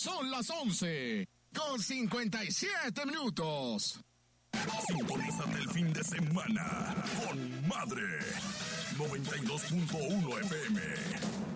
Son las 11:57. Sintonízate el fin de semana con Madre 92.1 FM.